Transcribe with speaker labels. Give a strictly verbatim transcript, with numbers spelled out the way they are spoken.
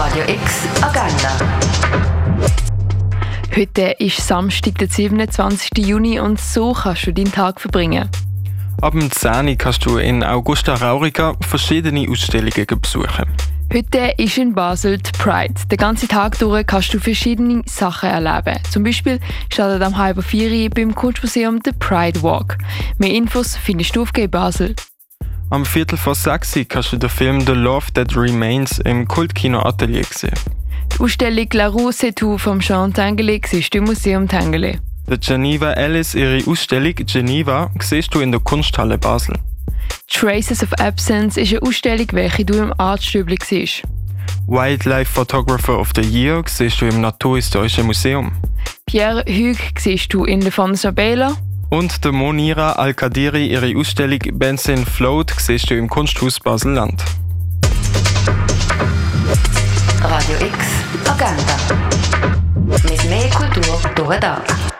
Speaker 1: Radio X Agenda.
Speaker 2: Heute ist Samstag, der siebenundzwanzigsten Juni, und so kannst du deinen Tag verbringen.
Speaker 3: Ab dem zehn Uhr kannst du in Augusta Raurica verschiedene Ausstellungen besuchen.
Speaker 2: Heute ist in Basel die Pride. Den ganzen Tag durch kannst du verschiedene Sachen erleben. Zum Beispiel startet am halb vier beim Kunstmuseum der Pride Walk. Mehr Infos findest du auf G Basel.
Speaker 3: Am Viertel vor sechs kannst du den Film «The Love That Remains» im Kultkino Atelier sehen.
Speaker 2: Die Ausstellung «La Rue C'est Tout» vom Jean Tinguely siehst du im Museum Tinguely.
Speaker 3: Der Geneva Alice, ihre Ausstellung «Geneva», siehst du in der Kunsthalle Basel.
Speaker 2: «Traces of Absence» ist eine Ausstellung, welche du im Artstübli siehst.
Speaker 3: «Wildlife Photographer of the Year» siehst du im Naturhistorischen Museum.
Speaker 2: «Pierre Hugues» siehst du in der Fons Sabela.
Speaker 3: Und der Monira Al-Kadiri, ihre Ausstellung «Benzin Float» siehst du im Kunsthaus Basel-Land.
Speaker 1: Radio X Agenda. Mit mehr Kultur durch den Tag.